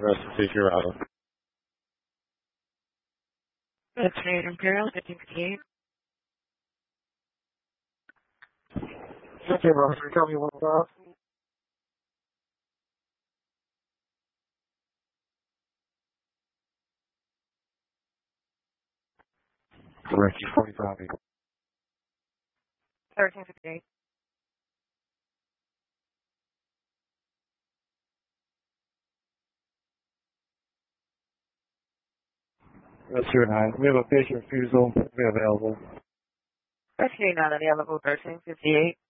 rest of the Colorado. That's right, Imperial 1558. Okay, Roger, tell me what's up. Correct, 45. 1358. That's 2-9. We have a patient refusal available. Rescue not available, 1358.